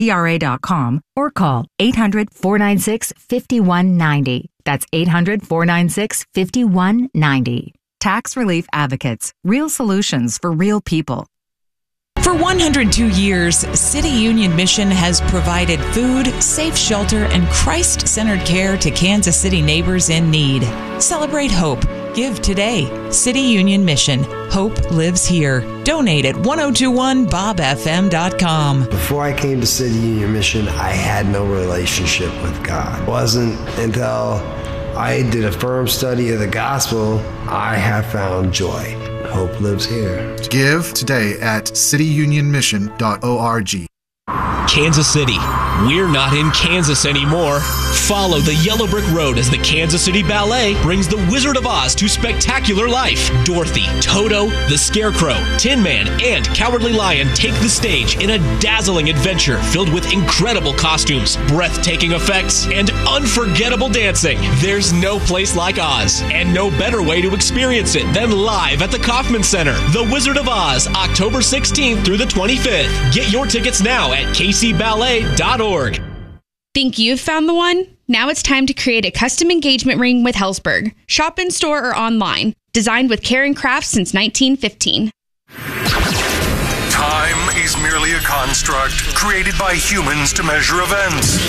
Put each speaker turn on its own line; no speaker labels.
CRA.com or call 800-496-5190. That's 800-496-5190. Tax Relief Advocates. Real solutions for real people.
For 102 years, City Union Mission has provided food, safe shelter, and Christ-centered care to Kansas City neighbors in need. Celebrate hope. Give today. City Union Mission. Hope lives here. Donate at 1021bobfm.com.
Before I came to City Union Mission, I had no relationship with God. It wasn't until I did a firm study of the gospel I have found joy. Hope lives here.
Give today at cityunionmission.org.
Kansas City. We're not in Kansas anymore. Follow the Yellow Brick Road as the Kansas City Ballet brings the Wizard of Oz to spectacular life. Dorothy, Toto, the Scarecrow, Tin Man, and Cowardly Lion take the stage in a dazzling adventure filled with incredible costumes, breathtaking effects, and unforgettable dancing. There's no place like Oz, and no better way to experience it than live at the Kauffman Center. The Wizard of Oz, October 16th through the 25th. Get your tickets now at kcballet.org.
Think you've found the one? Now it's time to create a custom engagement ring with Helzberg. Shop in store or online. Designed with care and crafts since 1915.
Time is merely a construct created by humans to measure events.